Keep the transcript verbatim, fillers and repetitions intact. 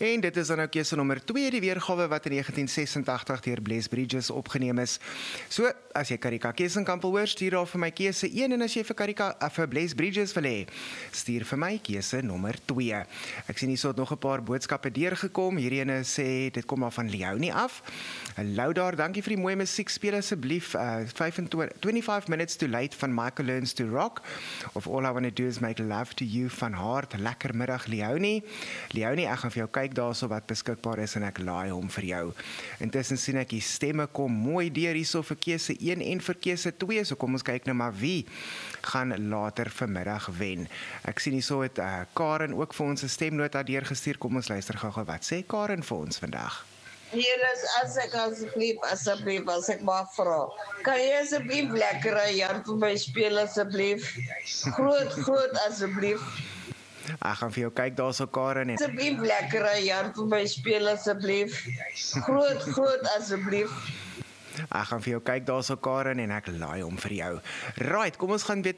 En dit is dan nou keuse nommer twee, die weergawe wat in negentien sesentagtig deur Bless Bridges opgeneem is. So, as jy Karika Kesenkamp wil hoor, stuur daar vir my keuse een, en as jy vir Karika, uh, vir Bless Bridges wil hê, stuur vir my keuse nommer twee. Ek sien hierso het nog 'n paar boodskappe deurgekom. Hierdie ene sê, dit kom maar van Leonie af. Hallo daar, dankie vir die mooi musiek, speel asseblief uh, twenty-five minutes too late van Michael Learns to Rock, of All I Wanna Do Is Make Love to You van Hart. Lekker middag Leonie. Leonie, ek gaan vir jou kyk daarso wat beskikbaar is en ek laai hom vir jou. Intussen sien ek die stemme kom mooi deur hierso vir keuse een en vir keuse twee, so kom ons kyk nou maar wie gaan later vanmiddag wen. Ek sien hierso het uh, Karen ook vir ons 'n stemnota deurgestuur. Kom ons luister gou-gou wat sê Karen vir ons vandag. Hier is as ek asseblief, asseblief, as ek mag vra. Kan jy asseblief lekker 'n Jan vir my speel asseblief? Groot, groot asseblief. Ek gaan vir jou kyk daarso Karen en Asseblief lekker 'n Jan vir my speel asseblief. Groot, groot asseblief. Ek gaan vir jou kyk daarso Karen en ek laai hom vir jou. Right, kom ons gaan weet